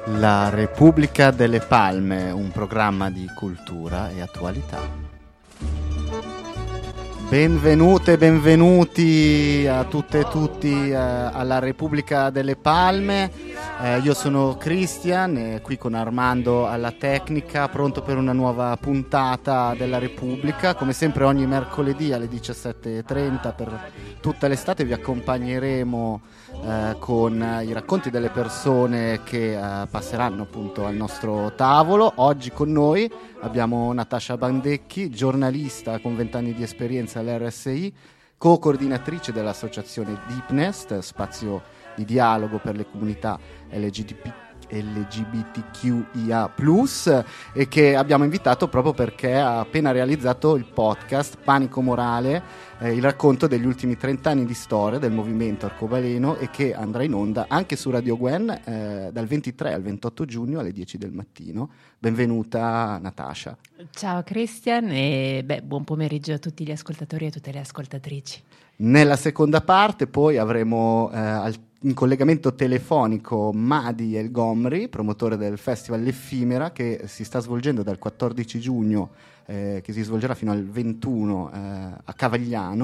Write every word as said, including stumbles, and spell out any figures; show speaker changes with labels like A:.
A: La Repubblica delle Palme, un programma di cultura e attualità. Benvenute e benvenuti a tutte e tutti eh, alla Repubblica delle Palme. Eh, io sono Christian, e qui con Armando alla tecnica, pronto per una nuova puntata della Repubblica. Come sempre ogni mercoledì alle diciassette e trenta per tutta l'estate vi accompagneremo eh, con i racconti delle persone che eh, passeranno appunto al nostro tavolo. Oggi con noi abbiamo Natascia Bandecchi, giornalista con vent'anni di esperienza all'R S I, co-coordinatrice dell'associazione Deepnest, spazio di dialogo per le comunità L G B T Q I A plus, e che abbiamo invitato proprio perché ha appena realizzato il podcast Panico Morale, eh, il racconto degli ultimi trent'anni di storia del movimento arcobaleno, e che andrà in onda anche su Radio Gwen eh, dal ventitré al ventotto giugno alle dieci del mattino. Benvenuta Natascia.
B: Ciao Christian e beh, buon pomeriggio a tutti gli ascoltatori e a tutte le ascoltatrici.
A: Nella seconda parte poi avremo eh, al in collegamento telefonico Madi El Gomri, promotore del festival L'Effimera, che si sta svolgendo dal quattordici giugno, eh, che si svolgerà fino al ventuno eh, a Cavagliano.